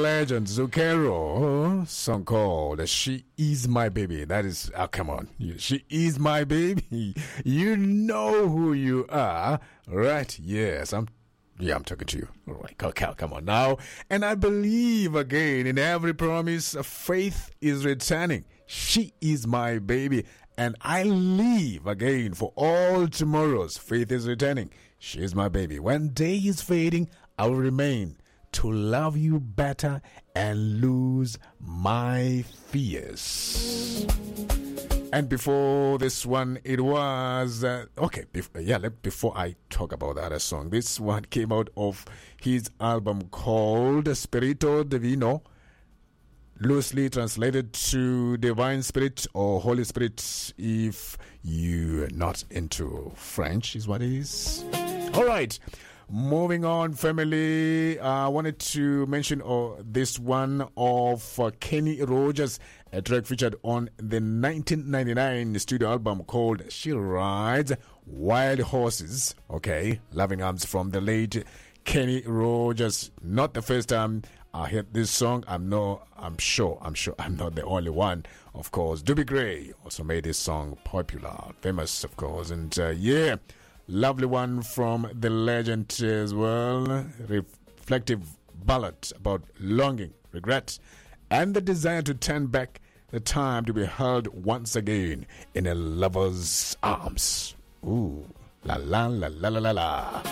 Legend Zucchero song called She Is My Baby. That is, come on. She is my baby. You know who you are, right? Yes, I'm talking to you. All right, come on now. And I believe again in every promise, faith is returning. She is my baby. And I live again for all tomorrows. Faith is returning. She is my baby. When day is fading, I will remain to love you better and lose my fears. And before this one, it was before I talk about the other song, this one came out of his album called Spirito Divino, loosely translated to Divine Spirit or Holy Spirit if you're not into French, is what it is. All right. Moving on, family, I wanted to mention this one of Kenny Rogers, a track featured on the 1999 studio album called She Rides Wild Horses. Okay, loving arms from the late Kenny Rogers. Not the first time I heard this song. I'm sure I'm not the only one. Of course, Doobie Gray also made this song popular, famous, of course, and lovely one from the legend as well. Reflective ballad about longing, regret, and the desire to turn back the time to be held once again in a lover's arms. Ooh, la la la la la la la.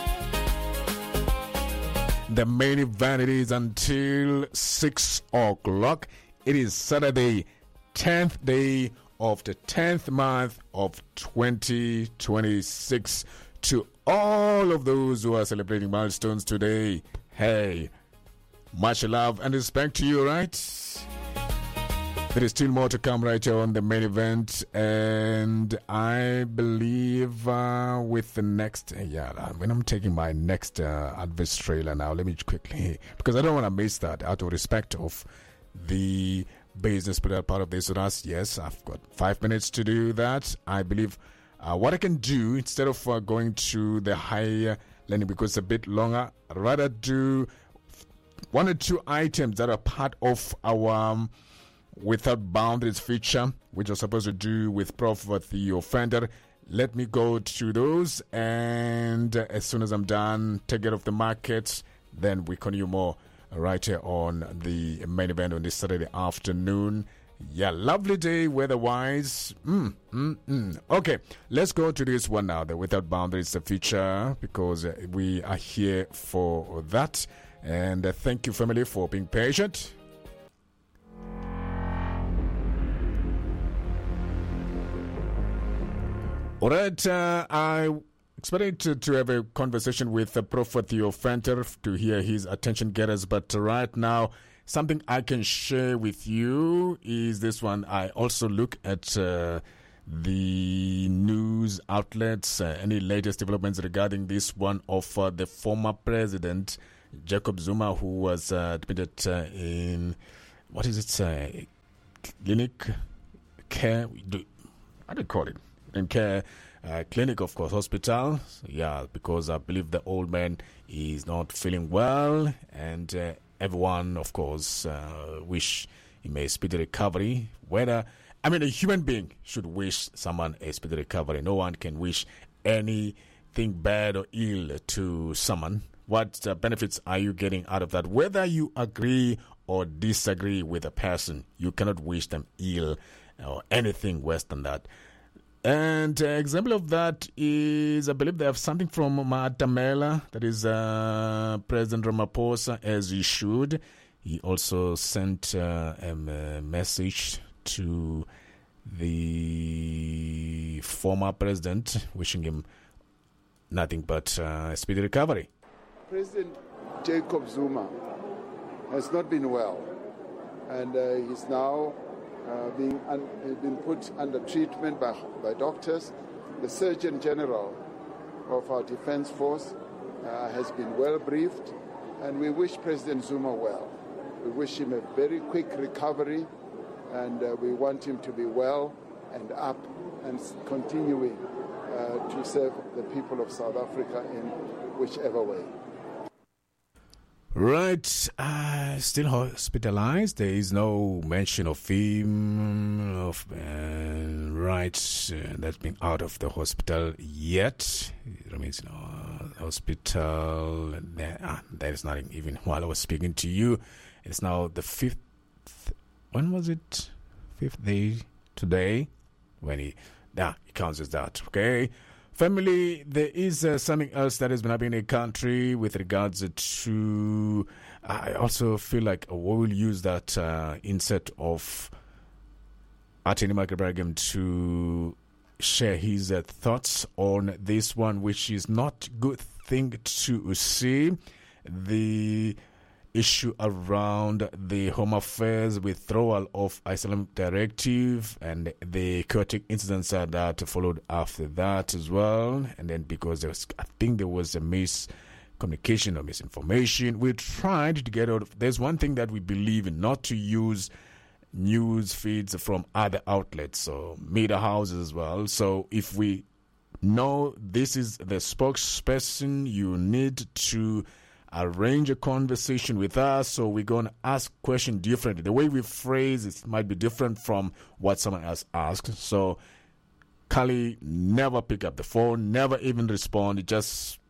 The main event is until 6 o'clock. It is Saturday, 10th day of the 10th month of 2026. To all of those who are celebrating milestones today, hey, much love and respect to you, right? There is still more to come right here on the main event, and I believe with the next, when I'm taking my next adverse trailer now, let me quickly, because I don't want to miss that out of respect of the business part of this with us. Yes, I've got 5 minutes to do that. I believe what I can do, instead of going to the higher learning because it's a bit longer, I'd rather do 1 or 2 items that are part of our Without Boundaries feature, which was supposed to do with Prof. The Offender. Let me go to those, and as soon as I'm done, take it off the market, then we continue more right here on the main event on this Saturday afternoon. Yeah, lovely day weather-wise. Okay, let's go to this one now, the Without Boundaries feature, because we are here for that. And thank you, family, for being patient. All right, I expected to have a conversation with Prophet Theo Fenter to hear his attention getters, but right now, something I can share with you is this one. I also look at the news outlets, any latest developments regarding this one of the former president, Jacob Zuma, who was admitted in, clinic care, how do you call it? In care clinic, of course, hospital. Yeah, because I believe the old man is not feeling well, and everyone, of course, wish he may speedy recovery. A human being should wish someone a speedy recovery. No one can wish anything bad or ill to someone. What benefits are you getting out of that? Whether you agree or disagree with a person, you cannot wish them ill or anything worse than that. And an example of that is, I believe they have something from Matamela, that is President Ramaphosa, as he should. He also sent a message to the former president, wishing him nothing but a speedy recovery. President Jacob Zuma has not been well, and he's now been put under treatment by doctors. The Surgeon General of our Defense Force has been well briefed, and we wish President Zuma well. We wish him a very quick recovery, and we want him to be well and up and continuing to serve the people of South Africa in whichever way. Right, still hospitalized. There is no mention of him, that's been out of the hospital yet. It remains in hospital. There is nothing even while I was speaking to you. It's now the 5th, when was it? 5th day today, when he counts as that, okay? Family, there is something else that has been happening in the country with regards to, I also feel like we will use that insert of Attorney Michael Bargum to share his thoughts on this one, which is not good thing to see. The issue around the Home Affairs withdrawal of Asylum Directive and the chaotic incidents that followed after that as well. And then because I think there was a miscommunication or misinformation, we tried to get out of. There's one thing that we believe in, not to use news feeds from other outlets or media houses as well. So if we know this is the spokesperson, you need to arrange a conversation with us, so we're going to ask questions differently. The way we phrase it might be different from what someone else asked. So Kali never pick up the phone, never even respond. Just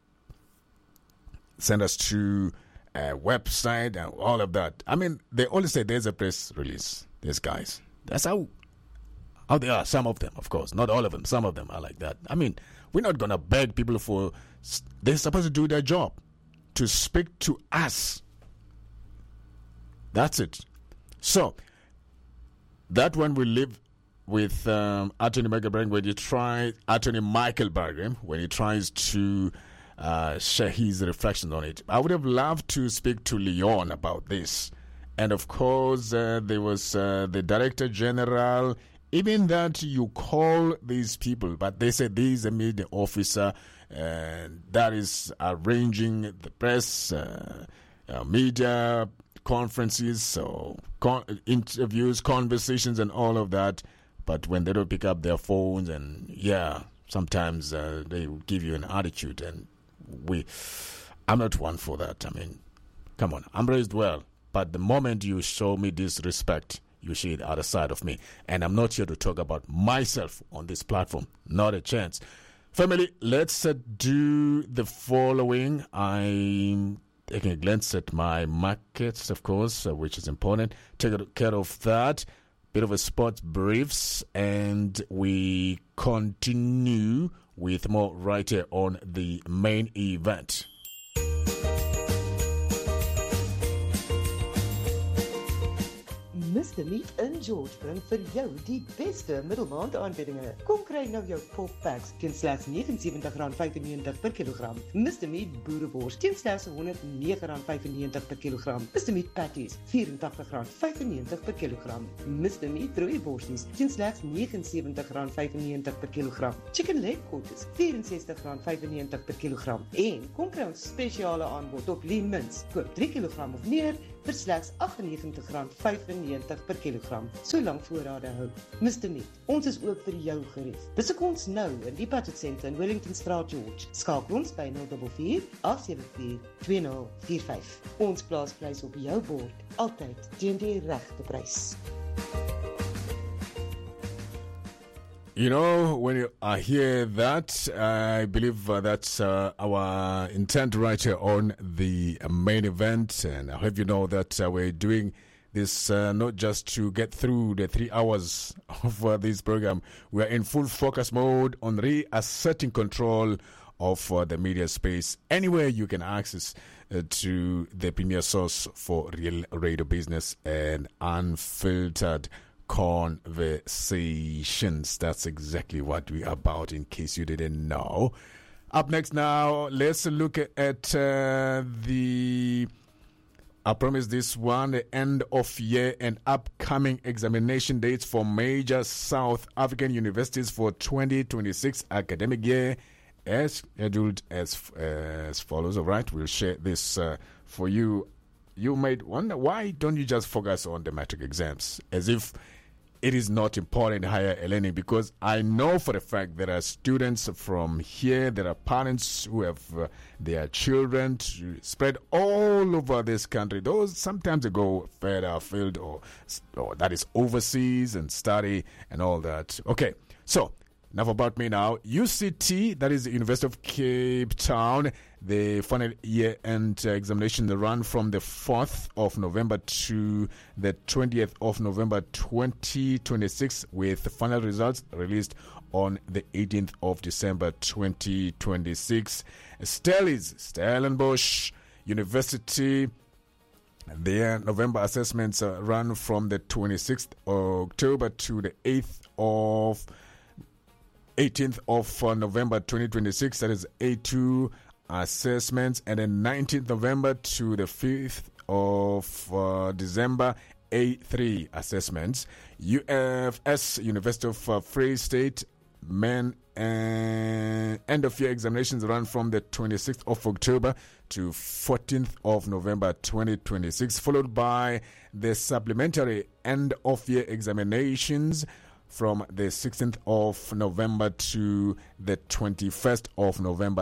send us to a website and all of that. I mean, they always say there's a press release. These guys. That's how they are. Some of them, of course. Not all of them. Some of them are like that. I mean, we're not going to beg people for. They're supposed to do their job, to speak to us. That's it. So, that one will live with Attorney Michael Bargum when he tries to share his reflections on it. I would have loved to speak to Leon about this. And of course, there was the Director General. Even that you call these people, but they say there is a media officer that is arranging the press, media conferences, so interviews, conversations, and all of that. But when they don't pick up their phones, and sometimes they will give you an attitude, and I'm not one for that. I mean, come on, I'm raised well, but the moment you show me disrespect, you see the other side of me. And I'm not here to talk about myself on this platform. Not a chance. Family, let's do the following. I'm taking a glance at my markets, of course, which is important. Take care of that. Bit of a sports briefs. And we continue with more right here on the main event. Mr. Meat in George bring vir jou die beste middelmaand aanbiedinge. Kom kry nou jou pop packs teen slegs R79.95 per kilogram. Mr. Meat boerewors teen slegs R109.95 per kilogram. Mr. Meat patties R84.95 per kilogram. Mr. Meat rooiworsies teen slegs R79.95 per kilogram. Chicken leg quarters R64.95 per kilogram. En kom kry ons spesiale aanbod op lean mince. Koop 3 kilogram of meer vir slegs R98.95 per kilogram, solank voorrade hou. Mr. Meat, ons is oop vir jou gerief. Besoek ons nou in die Budget Center in Wellington Straat, George. Skakel ons by 044 874 2045. Ons plaas prys op jou bord, altyd teen die regte prys. You know, when I hear that, I believe that's our intent right here on the main event. And I hope you know that we're doing this not just to get through the 3 hours of this program. We are in full focus mode on reasserting control of the media space. Anywhere you can access to the premier source for real radio business and unfiltered conversations. That's exactly what we are about, in case you didn't know. Up next now, let's look at I promised this one, the end of year and upcoming examination dates for major South African universities for 2026 academic year, as scheduled as follows. All right, we'll share this for you. You might wonder, why don't you just focus on the matric exams? As if it is not important higher learning, because I know for a fact there are students from here, there are parents who have their children spread all over this country. Those sometimes they go further afield or that is overseas and study and all that. Okay, so enough about me now. UCT, that is the University of Cape Town, the final year-end examination run from the 4th of November to the 20th of November 2026, with the final results released on the 18th of December 2026. Stellenbosch University, their November assessments run from the 26th of October to the 18th of November 2026, that is A2 assessments, and then 19th November to the 5th of December, A3 assessments. UFS, University of Free State, end of year examinations run from the 26th of October to 14th of November 2026, followed by the supplementary end of year examinations from the 16th of November to the 21st of November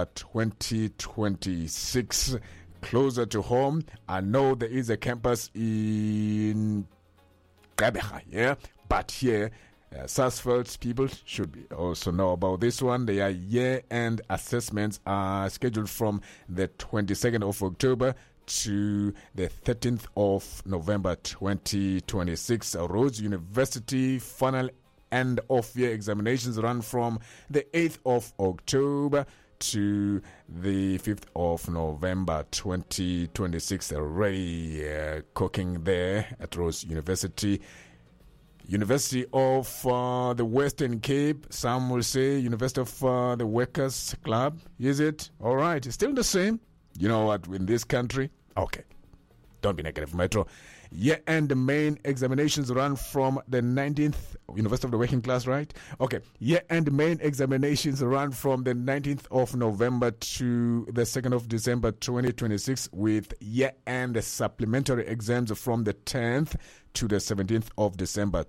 2026. Closer to home, I know there is a campus in Gqeberha, yeah, but here, Sarsfield people should also know about this one. Their year-end assessments are scheduled from the 22nd of October to the 13th of November 2026. Rhodes University final end of year examinations run from the 8th of October to the 5th of November 2026. Already cooking there at Rhodes University. University of the Western Cape, some will say University of the Workers Club. Is it? All right, it's still the same. You know what, in this country? Okay, don't be negative, Metro. Yeah, and the main examinations run from the 19th, University of the Working Class, right? Okay, yeah, and the main examinations run from the 19th of November to the 2nd of December 2026, with yeah, and the supplementary exams from the 10th to the 17th of December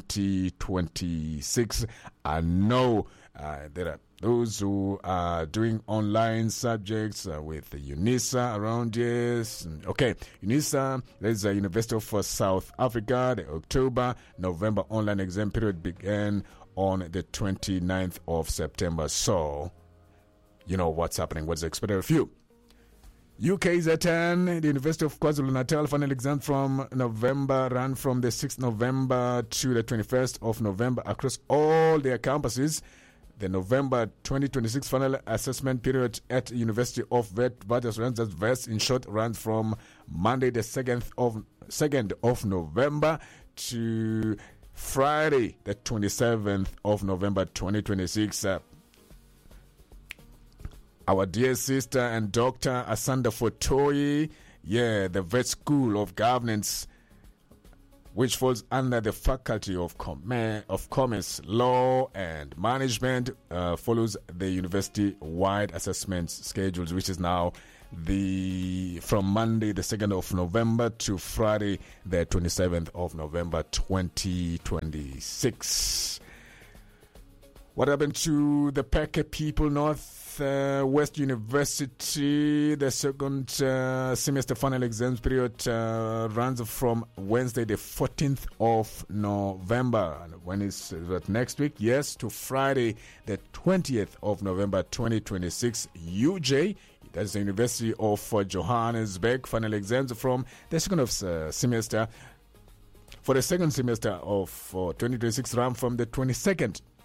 2026. I know there are those who are doing online subjects with UNISA around here. Okay, UNISA, there's a University of South Africa. The October-November online exam period began on the 29th of September. So, you know what's happening, what's expected of you. UKZN, the University of KwaZulu-Natal, final exam from November ran from the 6th November to the 21st of November across all their campuses. The November 2026 final assessment period at University of Witwatersrand, in short, runs from Monday the 2nd of November to Friday the 27th of November 2026. Our dear sister and Dr. Asanda Fotoyi, the Vet School of Governance, which falls under the Faculty of Commerce, Law and Management, follows the university-wide assessment schedules, which is now from Monday the 2nd of November to Friday the 27th of November 2026. What happened to the Peke people, North West University? The second semester final exams period runs from Wednesday the 14th of November. When is that, next week? Yes, to Friday the 20th of November 2026. UJ, that's the University of Johannesburg, final exams from the second of semester. For the second semester of 2026 run from the 22nd